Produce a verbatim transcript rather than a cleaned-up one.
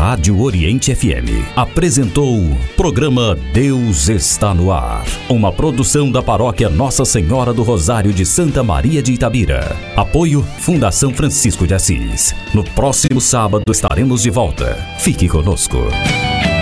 Rádio Oriente F M apresentou programa Deus está no ar, uma produção da Paróquia Nossa Senhora do Rosário de Santa Maria de Itabira. Apoio Fundação Francisco de Assis. No próximo sábado estaremos de volta. Fique conosco.